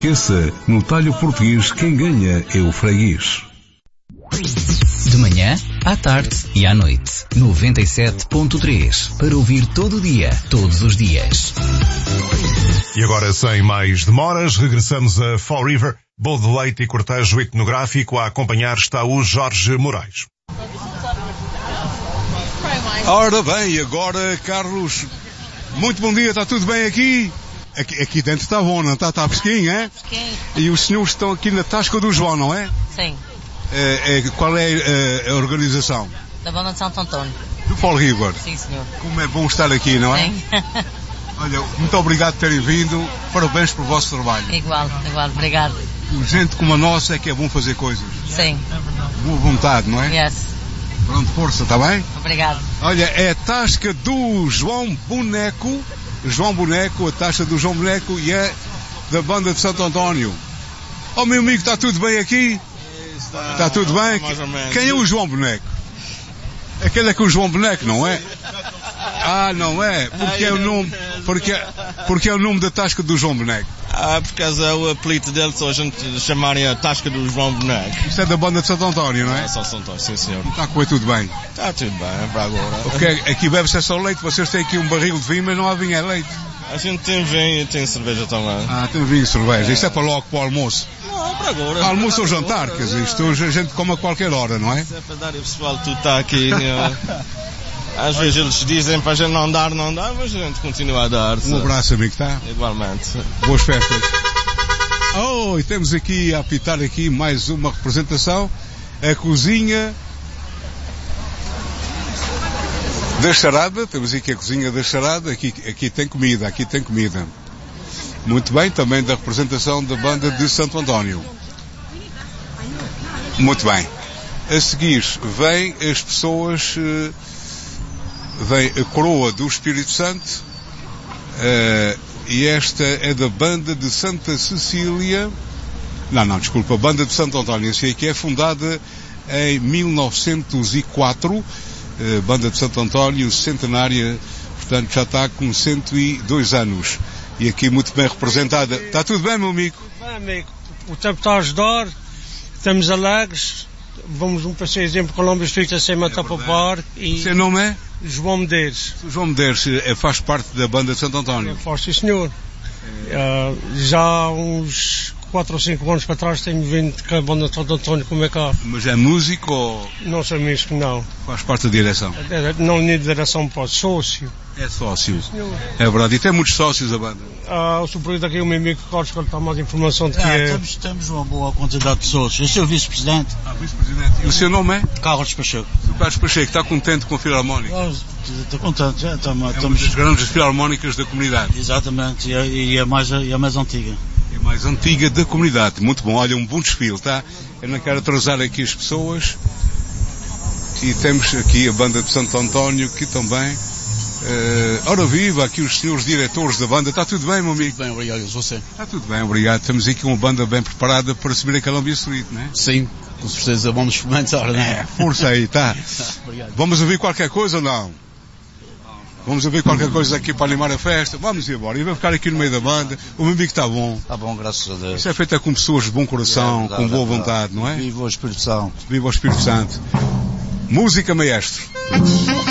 Esqueça, no talho português, quem ganha é o freguês. De manhã, à tarde e à noite. 97.3. Para ouvir todo o dia, todos os dias. E agora, sem mais demoras, regressamos a Fall River. Bolo de leite e cortejo etnográfico. A acompanhar está o Jorge Moraes. Ora bem, agora, Carlos, muito bom dia, está tudo bem aqui? Aqui dentro está bom, não está? Está fresquinho, é? Fresquinho. E os senhores estão aqui na Tasca do João, não é? Sim. Qual é a organização? Da banda de Santo António. Do Fall River. Sim, senhor. Como é bom estar aqui, não é? Sim. Olha, muito obrigado por terem vindo, parabéns pelo vosso trabalho. Igual, obrigado. Gente como a nossa é que é bom fazer coisas. Sim. Boa vontade, não é? Yes. Pronto, força, está bem? Obrigado. Olha, é a Tasca do João Boneco, a Tasca do João Boneco e é da banda de Santo António. Oh, meu amigo, está tudo bem aqui? Está tudo bem? Mais ou menos. Quem é o João Boneco? Aquele é que o João Boneco, não é? Ah, não é? Porque é o nome, porque é o nome da Tasca do João Boneco. Por causa é o apelido dele, só a gente chamarem a Tasca do João Boneco. Isto é da banda de Santo António, não é? É só Santo António, sim senhor. Está a correr tudo bem? Está tudo bem, para agora. Porque aqui bebe-se só leite, vocês têm aqui um barril de vinho, mas não há vinho, é leite. A gente tem vinho e tem cerveja também. Ah, tem vinho e cerveja. Isto é para logo para o almoço. Não, para agora. Almoço ou jantar, quer dizer, isto hoje a gente come a qualquer hora, não é? Isso é para dar e o pessoal tudo está aqui. Às vezes eles dizem para a gente não dar, mas a gente continua a dar. Um abraço, amigo, tá? Igualmente. Boas festas. Oh, e temos aqui a apitar aqui mais uma representação. A cozinha da Charada. Temos aqui a cozinha da Charada. Aqui tem comida, Muito bem, também da representação da banda de Santo António. Muito bem. A seguir, vem as pessoas... Vem a coroa do Espírito Santo, e esta é da banda de Santa Cecília, a banda de Santo António, assim, que é fundada em 1904, banda de Santo António, centenária, portanto já está com 102 anos, e aqui muito bem representada. Está tudo bem, meu amigo? Bem, amigo, o tempo está a ajudar, estamos alegres, vamos um passeio por Colômbia Street acima até para o parque. E... Seu nome é? João Medeiros. João Medeiros faz parte da banda de Santo António? Faz, sim, senhor. Já há uns 4 ou 5 anos para trás tenho vindo com a banda de Santo António como é cá. Mas é músico ou...? Não sou músico, não. Faz parte da direção? Não, nem de direção, pode. Sócio. É sócio? Sim, é verdade. E tem muitos sócios a banda? O sobrinho daqui, o meu amigo Carlos, que ele está mais informação de que é... Temos uma boa quantidade de sócios. Eu sou o vice-presidente. Vice-presidente. E o seu nome é? Carlos Pacheco. O Carlos Pacheco está contente com a Filarmónica? Estou contente, já. Uma das grandes filarmónicas da comunidade. Exatamente, e a mais antiga. É a mais antiga da comunidade. Muito bom. Olha, um bom desfile, tá? Eu não quero atrasar aqui as pessoas. E temos aqui a banda de Santo António, que também... ora viva, aqui os senhores diretores da banda. Está tudo bem, meu amigo? Bem, obrigado, você. Está tudo bem, obrigado. Temos aqui uma banda bem preparada para subir a Columbia Street, não é? Sim, com certeza vamos experimentar, não é? Força aí, tá? Obrigado. Vamos ouvir qualquer coisa ou não? Vamos ouvir qualquer coisa aqui para animar a festa? Vamos ir embora. E vamos ficar aqui no meio da banda. O meu amigo está bom. Está bom, graças a Deus. Isso é feito com pessoas de bom coração, com boa vontade, não é? Viva o Espírito Santo. Viva o Espírito Santo. Música, maestro.